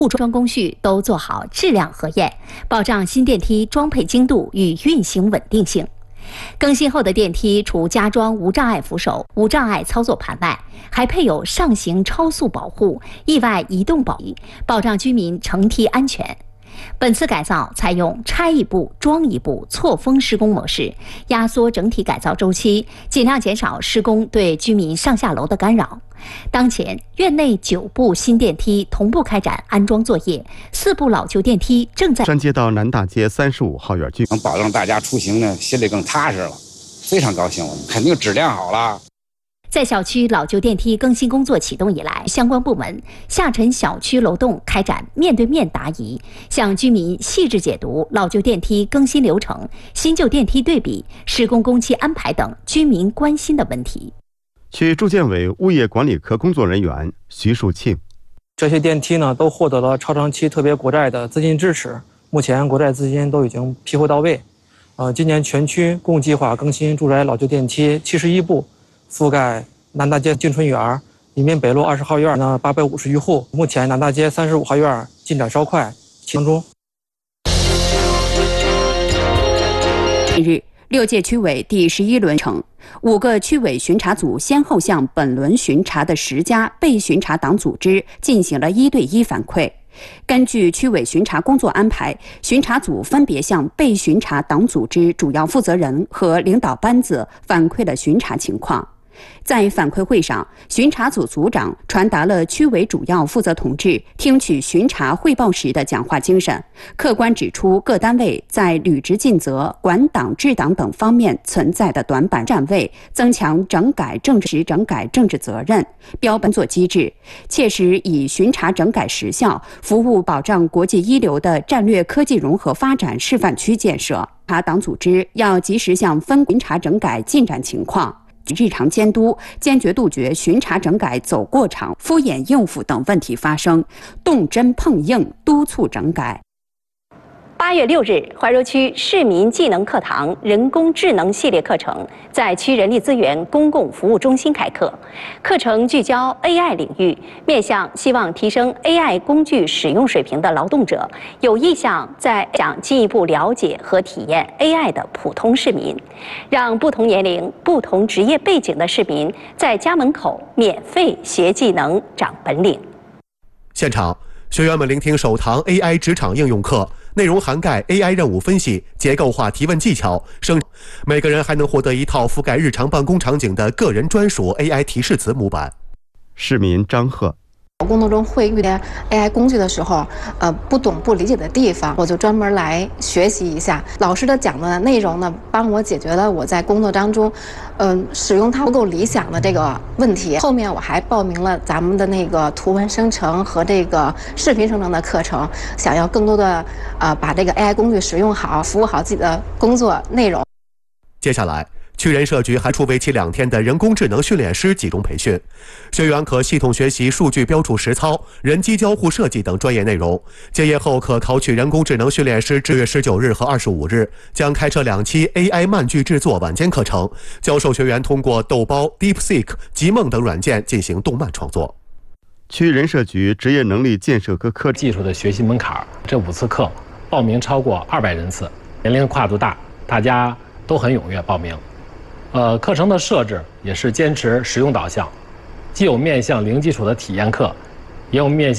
装工序都做好质量核验，保障新电梯装配精度与运行稳定性。更新后的电梯除加装无障碍扶手、无障碍操作盘外，还配有上行超速保护、意外移动保障居民乘梯安全。本次改造采用拆一步装一步错峰施工模式，压缩整体改造周期，尽量减少施工对居民上下楼的干扰。当前，院内9部新电梯同步开展安装作业，4部老旧电梯正在。 山街道南大街35号院居， 能保证大家出行呢，心里更踏实了，非常高兴，我们肯定质量好了。 在小区老旧电梯更新工作启动以来，相关部门下沉小区楼栋开展面对面答疑，向居民细致解读老旧电梯更新流程、新旧电梯对比、施工工期安排等居民关心的问题。 区住建委物业管理科工作人员徐树庆， 这些电梯呢都获得了超长期特别国债的资金支持，目前国债资金都已经批回到位。今年全区共计划更新住宅老旧电梯71部。覆盖南大街静春园、移民北路20号院呢850余户，目前南大街35号院进展稍快，当中。 近日，6届区委第11轮程，5个区委巡查组先后向本轮巡查的10家被巡查党组织进行了1对1反馈。根据区委巡查工作安排，巡查组分别向被巡查党组织主要负责人和领导班子反馈了巡查情况。在反馈会上，巡查组组长传达了区委主要负责同志听取巡查汇报时的讲话精神，客观指出各单位在履职尽责、管党治党等方面存在的短板站位，增强整改政治责任，标本作机制，切实以巡查整改实效服务保障国际一流的战略科技融合发展示范区建设。党组织要及时向分巡查整改进展情况日常监督，坚决杜绝巡查整改走过场、敷衍应付等问题发生，动真碰硬，督促整改。 8月6日，怀柔区市民技能课堂人工智能系列课程在区人力资源公共服务中心开课。课程聚焦 AI 领域，面向希望提升 AI 工具使用水平的劳动者，有意向想进一步了解和体验 AI 的普通市民，让不同年龄、不同职业背景的市民在家门口免费学技能、长本领。 现场，学员们聆听首堂 AI 职场应用课。内容涵盖 AI 任务分析、结构化提问技巧，每个人还能获得一套覆盖日常办公场景的个人专属 AI 提示词模板。 市民张贺， 工作中会遇见 AI 工具的时候，不懂不理解的地方，我就专门来学习一下。老师的讲的内容呢，帮我解决了我在工作当中，使用它不够理想的这个问题。后面我还报名了咱们的那个图文生成和这个视频生成的课程，想要更多的把这个 AI 工具使用好，服务好自己的工作内容。 接下来，区人社局还出为期2天的人工智能训练师集中培训，学员可系统学习数据标注实操、人机交互设计等专业内容。结业后可考取人工智能训练师。10月19日和25日将开设2期 AI 漫剧制作晚间课程，教授学员通过豆包、DeepSeek、极梦等软件进行动漫创作。 区人社局职业能力建设科科技术的学习门槛，这5次课报名超过200人次，年龄跨度大，大家都很踊跃报名。课程的设置也是坚持实用导向，既有面向零基础的体验课，也有面向